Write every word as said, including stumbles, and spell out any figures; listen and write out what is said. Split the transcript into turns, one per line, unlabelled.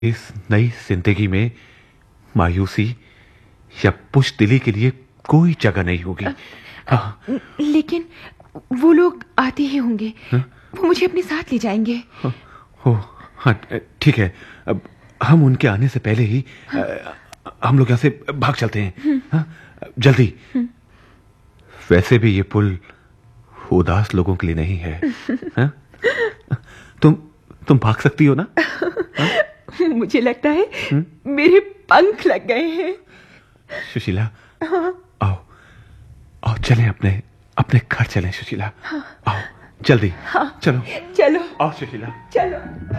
इस नई जिंदगी में मायूसी या बुज़दिली के लिए कोई जगह नहीं होगी। हाँ।
लेकिन वो लोग आते ही होंगे। हा? वो मुझे अपने साथ ले जाएंगे।
हो हाँ ठीक है। अब हम उनके आने से पहले ही हाँ? हम लोग यहाँ से भाग चलते हैं। हाँ? जल्दी। वैसे भी ये पुल उदास लोगों के लिए नहीं है। हाँ? तुम तुम भाग सकती हो ना? हाँ?
मुझे लगता है हुँ? मेरे पंख लग गए हैं।
सुशीला हाँ? आओ आओ चलें अपने अपने घर चलें सुशीला। हाँ? आओ जल्दी। हाँ? चलो
चलो
आओ सुशीला
चलो।